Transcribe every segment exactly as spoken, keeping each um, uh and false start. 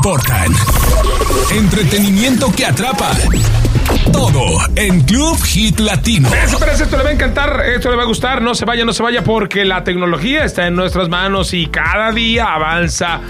importan. Entretenimiento que atrapa. Todo en Club Hit Latino. Eso, pero esto le va a encantar, esto le va a gustar. No se vaya, no se vaya, porque la tecnología está en nuestras manos y cada día avanza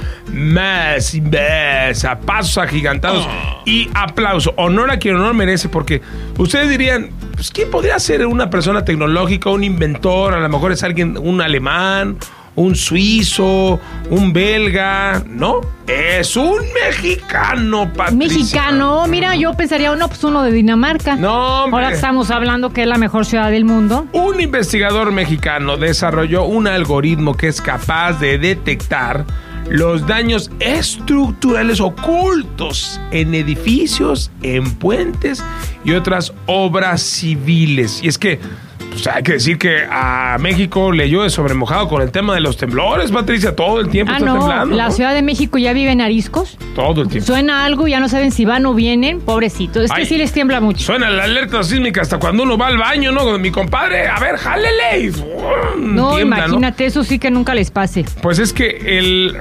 más y más, a pasos agigantados. Oh. Y aplauso, honor a quien honor merece, porque ustedes dirían, pues, ¿quién podría ser una persona tecnológica, un inventor? A lo mejor es alguien, un alemán, un suizo, un belga, ¿no? Es un mexicano, Patricia. Mexicano, mira, yo pensaría, no, pues uno de Dinamarca. No, hombre. Ahora estamos hablando que es la mejor ciudad del mundo. Un investigador mexicano desarrolló un algoritmo que es capaz de detectar los daños estructurales ocultos en edificios, en puentes y otras obras civiles. Y es que pues hay que decir que a México le llueve sobre mojado con el tema de los temblores, Patricia. Todo el tiempo ah, está no, temblando. La ¿no? Ciudad de México ya vive en ariscos. Todo el tiempo. Suena algo, ya no saben si van o vienen. Pobrecito, es Ay, que sí les tiembla mucho. Suena la alerta sísmica hasta cuando uno va al baño, ¿no? Con mi compadre, a ver, jálele. Um, no, tiembla, imagínate, ¿no? Eso sí que nunca les pase. Pues es que el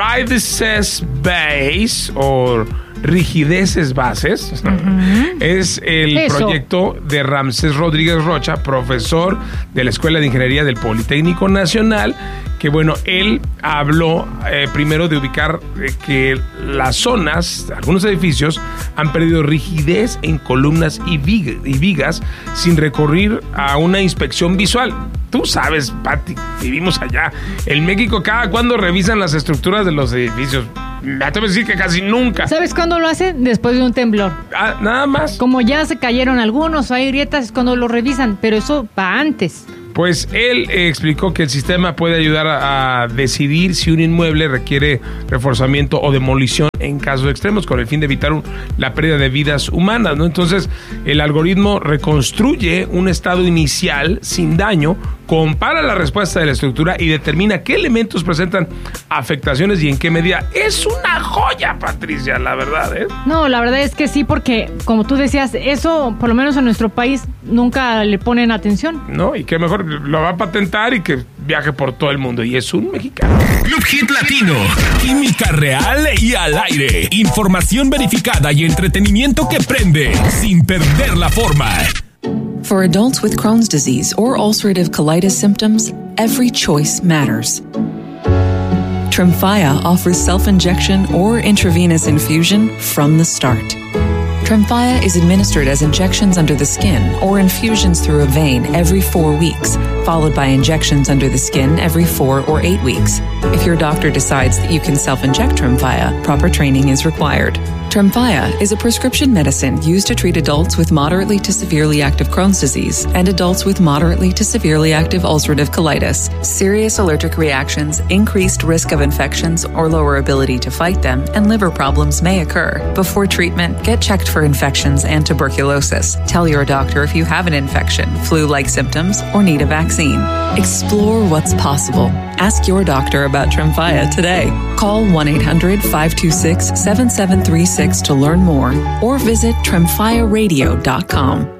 Rideses Base, o rigideces bases, uh-huh. es el Eso. proyecto de Ramsés Rodríguez Rocha, profesor de la Escuela de Ingeniería del Politécnico Nacional, que bueno, él habló eh, primero de ubicar eh, que las zonas, algunos edificios, han perdido rigidez en columnas y, vig- y vigas sin recurrir a una inspección visual. Tú sabes, Pati, vivimos allá. En México, ¿cada cuándo revisan las estructuras de los edificios? Me atrevo a decir que casi nunca. ¿Sabes cuándo lo hacen? Después de un temblor. Ah, nada más. Como ya se cayeron algunos o hay grietas, es cuando lo revisan, pero eso va antes. Pues él eh, explicó que el sistema puede ayudar a, a decidir si un inmueble requiere reforzamiento o demolición en casos extremos, con el fin de evitar un, la pérdida de vidas humanas, ¿no? Entonces, el algoritmo reconstruye un estado inicial sin daño, compara la respuesta de la estructura y determina qué elementos presentan afectaciones y en qué medida. Es una joya, Patricia, la verdad, ¿eh? No, la verdad es que sí, porque como tú decías, eso, por lo menos en nuestro país, nunca le ponen atención. No, y qué mejor, lo va a patentar y que viaje por todo el mundo, y es un mexicano. Club Hit Latino, química real y al aire, información verificada y entretenimiento que prende sin perder la forma. For adults with Crohn's disease or ulcerative colitis symptoms, every choice matters. Tremfya offers self-injection or intravenous infusion from the start. Tremfya is administered as injections under the skin or infusions through a vein every four weeks, followed by injections under the skin every four or eight weeks. If your doctor decides that you can self-inject Tremfya, proper training is required. Tremfya is a prescription medicine used to treat adults with moderately to severely active Crohn's disease and adults with moderately to severely active ulcerative colitis. Serious allergic reactions, increased risk of infections or lower ability to fight them, and liver problems may occur. Before treatment, get checked for infections and tuberculosis. Tell your doctor if you have an infection, flu-like symptoms, or need a vaccine. Explore what's possible. Ask your doctor about Tremfya today. Call one eight hundred five two six seven seven three six to learn more or visit tremfya radio dot com.